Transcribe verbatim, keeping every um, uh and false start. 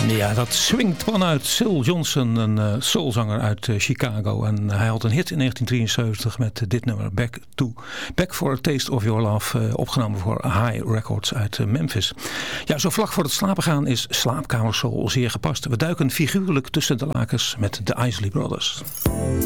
Ja, dat swingt vanuit Syl Johnson, een uh, soulzanger uit uh, Chicago. En hij had een hit in negentien drieënzeventig met uh, dit nummer, Back to Back for a Taste of Your Love, uh, opgenomen voor High Records uit uh, Memphis. Ja, zo vlak voor het slapen gaan is slaapkamersoul zeer gepast. We duiken figuurlijk tussen de lakens met de Isley Brothers.